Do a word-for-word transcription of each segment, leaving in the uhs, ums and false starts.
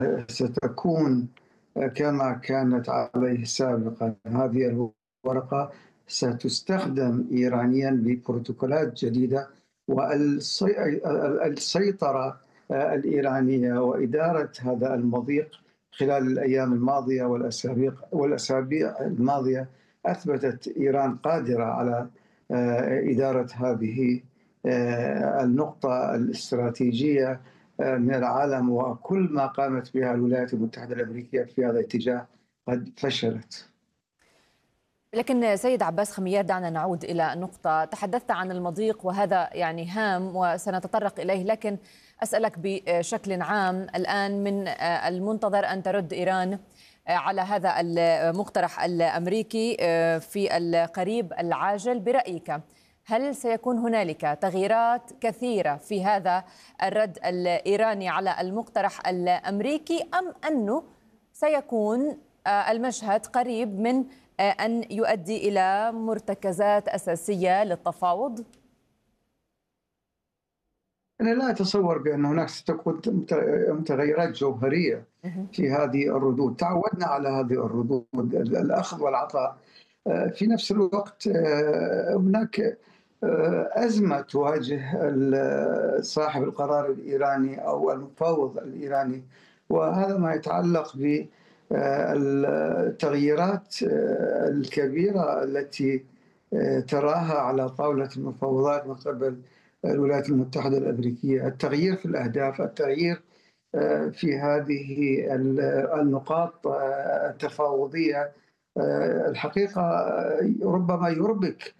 ستكون كما كانت عليه سابقا. هذه الورقة ستستخدم إيرانيا ببروتوكولات جديدة، والسيطرة الإيرانية وإدارة هذا المضيق خلال الأيام الماضية والأسابيع والأسابيع الماضية أثبتت إيران قادرة على إدارة هذه النقطة الاستراتيجية من العالم، وكل ما قامت بها الولايات المتحدة الأمريكية في هذا الاتجاه قد فشلت. لكن سيد عباس خميار، دعنا نعود إلى نقطة. تحدثت عن المضيق وهذا يعني هام وسنتطرق إليه، لكن أسألك بشكل عام الآن، من المنتظر أن ترد إيران على هذا المقترح الأمريكي في القريب العاجل برأيك؟ هل سيكون هنالك تغييرات كثيرة في هذا الرد الإيراني على المقترح الأمريكي، أم أنه سيكون المشهد قريب من أن يؤدي إلى مرتكزات أساسية للتفاوض؟ أنا لا أتصور بأن هناك ستكون متغيرات جوهرية في هذه الردود. تعودنا على هذه الردود، الأخذ والعطاء. في نفس الوقت هناك أزمة تواجه صاحب القرار الإيراني أو المفاوض الإيراني، وهذا ما يتعلق بالتغييرات الكبيرة التي تراها على طاولة المفاوضات من قبل الولايات المتحدة الأمريكية. التغيير في الأهداف، التغيير في هذه النقاط التفاوضية، الحقيقة ربما يربك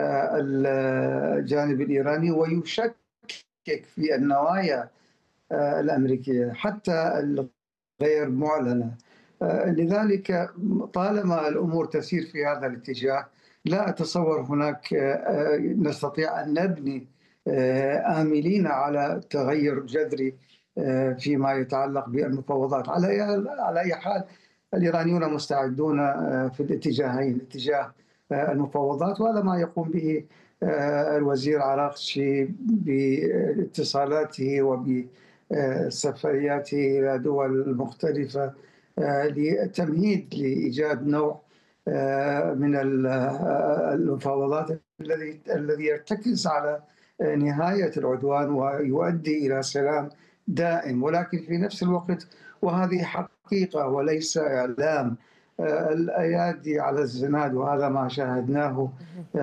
الجانب الإيراني ويشكك في النوايا الأمريكية حتى الغير معلنة. لذلك طالما الأمور تسير في هذا الاتجاه، لا أتصور هناك نستطيع أن نبني آملين على تغير جذري فيما يتعلق بالمفاوضات. على أي حال الإيرانيون مستعدون في الاتجاهين، اتجاه المفاوضات، وهذا ما يقوم به الوزير عراقچي باتصالاته وبسفرياته إلى دول مختلفة لتمهيد لإيجاد نوع من المفاوضات الذي الذي يرتكز على نهاية العدوان ويؤدي إلى سلام دائم. ولكن في نفس الوقت، وهذه حقيقة وليس إعلام، الأيادي على الزناد، وهذا ما شاهدناه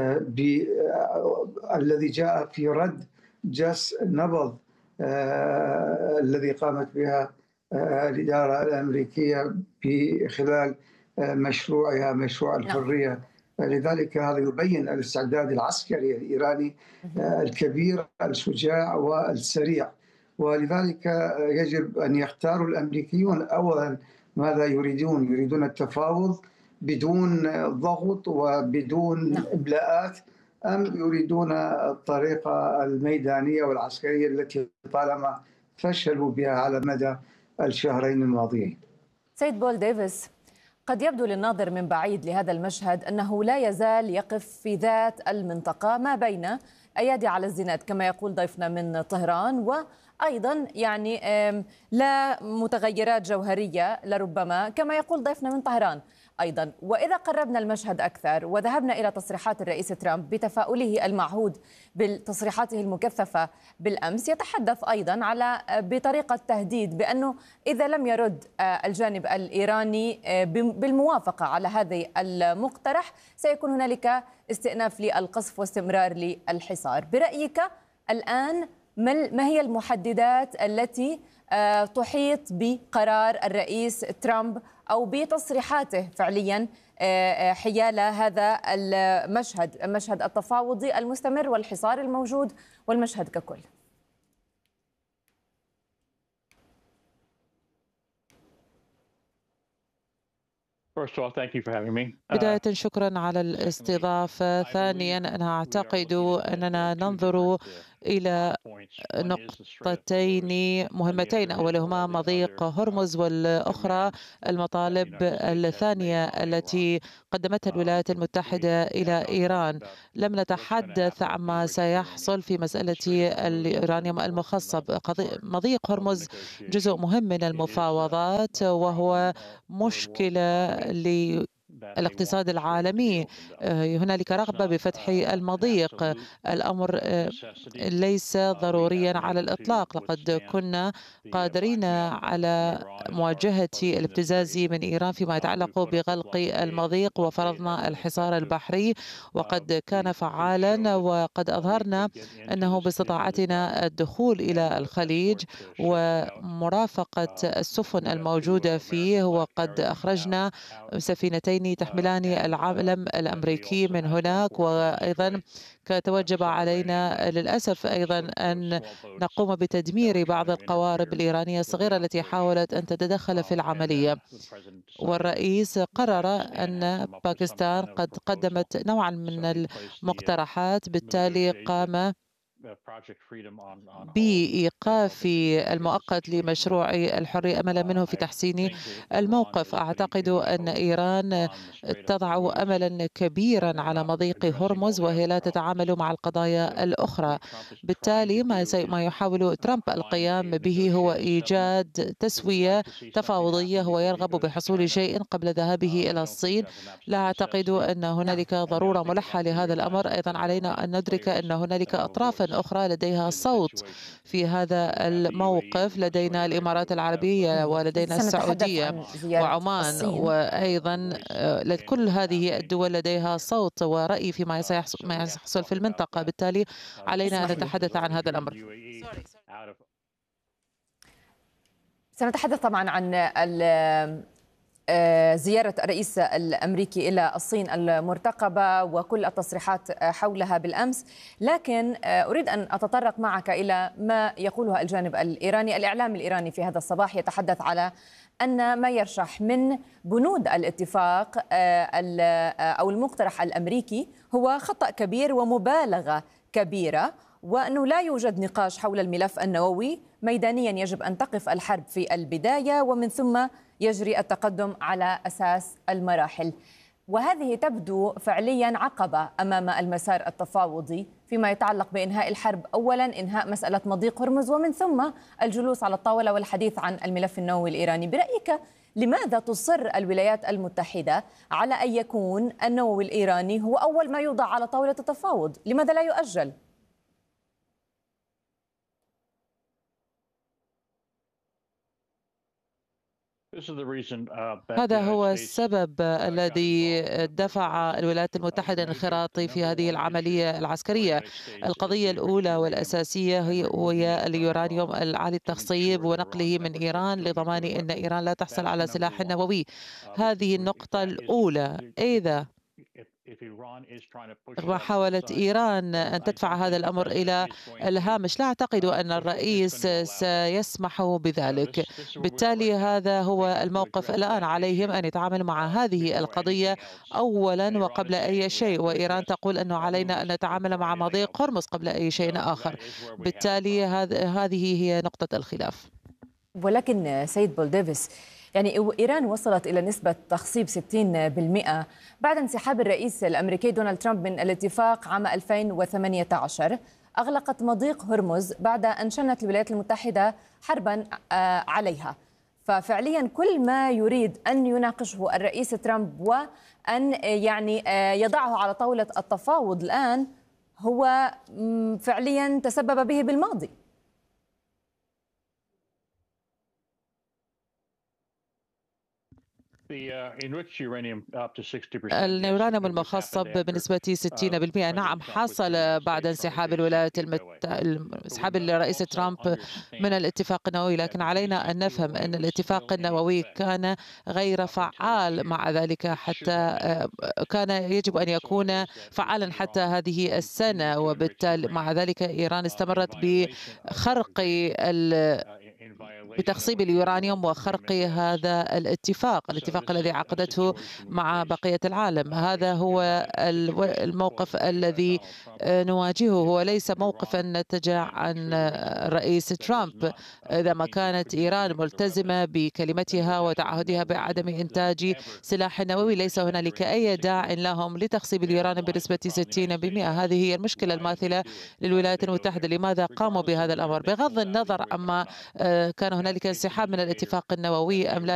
الذي جاء في رد جس نبض الذي قامت بها الإدارة الأمريكية في خلال مشروعها، مشروع الحرية. لذلك هذا يبين الاستعداد العسكري الإيراني الكبير الشجاع والسريع. ولذلك يجب أن يختاروا الأمريكيون أولا ماذا يريدون. يريدون التفاوض بدون ضغط وبدون إبلاءات، أم يريدون الطريقة الميدانية والعسكرية التي طالما فشلوا بها على مدى الشهرين الماضيين؟ سيد بول ديفيس، قد يبدو للناظر من بعيد لهذا المشهد أنه لا يزال يقف في ذات المنطقة ما بين أيادي على الزناد كما يقول ضيفنا من طهران، وأيضا يعني لا متغيرات جوهرية لربما كما يقول ضيفنا من طهران أيضا. وإذا قربنا المشهد أكثر وذهبنا إلى تصريحات الرئيس ترامب بتفاؤله المعهود بتصريحاته المكثفة بالأمس، يتحدث أيضا على بطريقة تهديد بأنه إذا لم يرد الجانب الإيراني بالموافقة على هذا المقترح سيكون هنالك استئناف للقصف واستمرار للحصار. برأيك الآن ما هي المحددات التي تحيط بقرار الرئيس ترامب أو بتصريحاته فعليا حيال هذا المشهد، المشهد التفاوضي المستمر والحصار الموجود والمشهد ككل؟ بداية شكرا على الاستضافة. ثانيا أنا أعتقد أننا ننظر إلى نقطتين مهمتين، أولهما مضيق هرمز والأخرى المطالب الثانية التي قدمتها الولايات المتحدة إلى إيران. لم نتحدث عما سيحصل في مسألة اليورانيوم المخصب. مضيق هرمز جزء مهم من المفاوضات، وهو مشكلة الاقتصاد العالمي. هنالك رغبة بفتح المضيق. الأمر ليس ضروريا على الإطلاق. لقد كنا قادرين على مواجهة الابتزاز من إيران فيما يتعلق بغلق المضيق، وفرضنا الحصار البحري وقد كان فعالا، وقد أظهرنا أنه باستطاعتنا الدخول إلى الخليج ومرافقة السفن الموجودة فيه، وقد أخرجنا سفينتين تحملان العلم الأمريكي من هناك. وأيضا توجب علينا للأسف أيضا أن نقوم بتدمير بعض القوارب الإيرانية الصغيرة التي حاولت أن تتدخل في العملية. والرئيس قرر أن باكستان قد قدمت نوعا من المقترحات، بالتالي قام بإيقاف المؤقت لمشروع الحرية أملا منه في تحسين الموقف. أعتقد أن إيران تضع أملا كبيرا على مضيق هرمز وهي لا تتعامل مع القضايا الأخرى. بالتالي ما يحاول ترامب القيام به هو إيجاد تسوية تفاوضية. هو يرغب بحصول شيء قبل ذهابه إلى الصين. لا أعتقد أن هنالك ضرورة ملحة لهذا الأمر. أيضا علينا أن ندرك أن هنالك أطراف أخرى لديها صوت في هذا الموقف. لدينا الإمارات العربية ولدينا السعودية وعمان، وأيضا كل هذه الدول لديها صوت ورأي فيما سيحصل ما يحصل في المنطقة. بالتالي علينا أن نتحدث عن هذا الأمر. سنتحدث طبعا عن زيارة الرئيس الأمريكي إلى الصين المرتقبة وكل التصريحات حولها بالأمس، لكن أريد أن أتطرق معك إلى ما يقوله الجانب الإيراني. الإعلام الإيراني في هذا الصباح يتحدث على أن ما يرشح من بنود الاتفاق أو المقترح الأمريكي هو خطأ كبير ومبالغة كبيرة، وأنه لا يوجد نقاش حول الملف النووي. ميدانيا يجب أن تقف الحرب في البداية ومن ثم يجري التقدم على أساس المراحل. وهذه تبدو فعليا عقبة أمام المسار التفاوضي فيما يتعلق بإنهاء الحرب. أولا إنهاء مسألة مضيق هرمز ومن ثم الجلوس على الطاولة والحديث عن الملف النووي الإيراني. برأيك لماذا تصر الولايات المتحدة على أن يكون النووي الإيراني هو أول ما يوضع على طاولة التفاوض؟ لماذا لا يؤجل؟ هذا هو السبب الذي دفع الولايات المتحدة للانخراط في هذه العملية العسكرية. القضية الأولى والأساسية هي اليورانيوم العالي التخصيب ونقله من إيران لضمان أن إيران لا تحصل على سلاح نووي. هذه النقطة الأولى. إذا محاولة إيران أن تدفع هذا الأمر إلى الهامش، لا أعتقد أن الرئيس سيسمح بذلك. بالتالي هذا هو الموقف الآن. عليهم أن يتعاملوا مع هذه القضية أولا وقبل أي شيء، وإيران تقول أنه علينا أن نتعامل مع مضيق هرمز قبل أي شيء آخر. بالتالي هذه هي نقطة الخلاف. ولكن سيد بولديفيس، يعني إيران وصلت إلى نسبة تخصيب ستين بالمئة بعد انسحاب الرئيس الأمريكي دونالد ترامب من الاتفاق عام ألفين وثمانية عشر. أغلقت مضيق هرمز بعد أن شنت الولايات المتحدة حربا عليها. ففعليا كل ما يريد أن يناقشه الرئيس ترامب وأن يعني يضعه على طاولة التفاوض الآن هو فعليا تسبب به بالماضي. اليورانيوم المخصب بنسبة ستين بالمئة نعم حصل بعد انسحاب الولايات المت... انسحاب الرئيس ترامب من الاتفاق النووي، لكن علينا أن نفهم أن الاتفاق النووي كان غير فعال. مع ذلك حتى كان يجب أن يكون فعالا حتى هذه السنة، وبالتالي مع ذلك إيران استمرت بخرق ال بتخصيب اليورانيوم وخرق هذا الاتفاق الاتفاق الذي عقدته مع بقية العالم. هذا هو الموقف الذي نواجهه، هو ليس موقفا نتج عن الرئيس ترامب. إذا ما كانت إيران ملتزمة بكلمتها وتعهدها بعدم إنتاج سلاح نووي، ليس هنالك أي داع لهم لتخصيب اليورانيوم بنسبة ستين بالمئة. هذه هي المشكلة الماثلة للولايات المتحدة. لماذا قاموا بهذا الأمر؟ بغض النظر عما كان هنالك انسحاب من الاتفاق النووي أم لا،